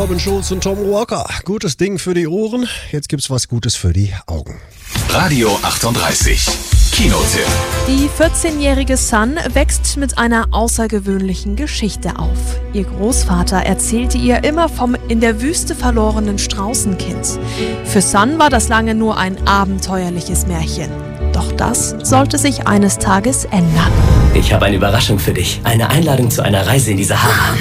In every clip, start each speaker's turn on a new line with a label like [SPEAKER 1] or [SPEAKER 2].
[SPEAKER 1] Robin Schulz und Tom Walker. Gutes Ding für die Ohren, jetzt gibt's was Gutes für die Augen.
[SPEAKER 2] Radio 38, Kinotipp.
[SPEAKER 3] Die 14-jährige Sun wächst mit einer außergewöhnlichen Geschichte auf. Ihr Großvater erzählte ihr immer vom in der Wüste verlorenen Straußenkind. Für Sun war das lange nur ein abenteuerliches Märchen. Doch das sollte sich eines Tages ändern.
[SPEAKER 4] Ich habe eine Überraschung für dich. Eine Einladung zu einer Reise in die Sahara.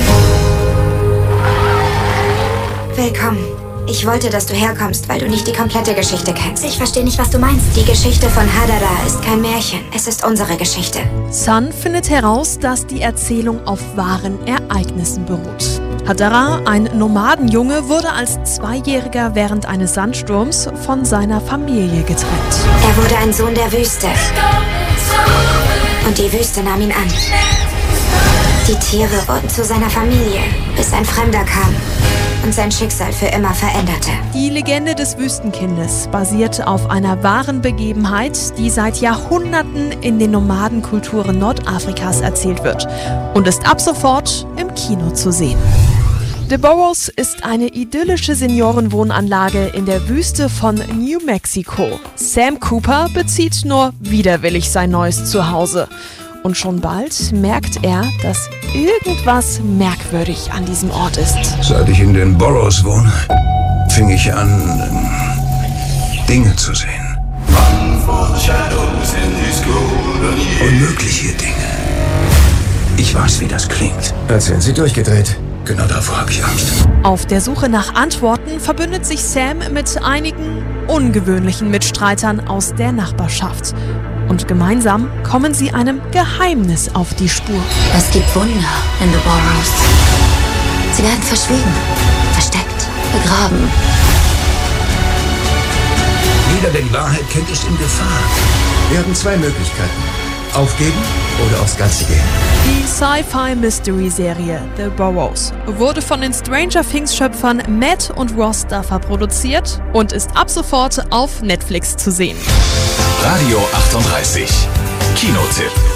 [SPEAKER 5] Willkommen. Ich wollte, dass du herkommst, weil du nicht die komplette Geschichte kennst. Ich verstehe nicht, was du meinst. Die Geschichte von Hadara ist kein Märchen. Es ist unsere Geschichte.
[SPEAKER 3] Sun findet heraus, dass die Erzählung auf wahren Ereignissen beruht. Hadara, ein Nomadenjunge, wurde als Zweijähriger während eines Sandsturms von seiner Familie getrennt.
[SPEAKER 5] Er wurde ein Sohn der Wüste. Und die Wüste nahm ihn an. Die Tiere wurden zu seiner Familie, bis ein Fremder kam und sein Schicksal für immer veränderte.
[SPEAKER 3] Die Legende des Wüstenkindes basiert auf einer wahren Begebenheit, die seit Jahrhunderten in den Nomadenkulturen Nordafrikas erzählt wird und ist ab sofort im Kino zu sehen. The Burrows ist eine idyllische Seniorenwohnanlage in der Wüste von New Mexico. Sam Cooper bezieht nur widerwillig sein neues Zuhause. Und schon bald merkt er, dass irgendwas merkwürdig an diesem Ort ist.
[SPEAKER 6] Seit ich in den Burrows wohne, fing ich an, Dinge zu sehen. Unmögliche Dinge. Ich weiß, wie das klingt.
[SPEAKER 7] Als wären sie durchgedreht.
[SPEAKER 6] Genau davor habe ich Angst.
[SPEAKER 3] Auf der Suche nach Antworten verbündet sich Sam mit einigen ungewöhnlichen Mitstreitern aus der Nachbarschaft. Und gemeinsam kommen sie einem Geheimnis auf die Spur.
[SPEAKER 8] Es gibt Wunder in The Burrows. Sie werden verschwiegen, versteckt, begraben.
[SPEAKER 6] Jeder, der die Wahrheit kennt, ist in Gefahr.
[SPEAKER 7] Wir haben zwei Möglichkeiten. Aufgeben oder aufs Ganze gehen.
[SPEAKER 3] Die Sci-Fi-Mystery-Serie The Burrows wurde von den Stranger Things-Schöpfern Matt und Ross Duffer produziert und ist ab sofort auf Netflix zu sehen.
[SPEAKER 2] Radio 38, Kinotipp.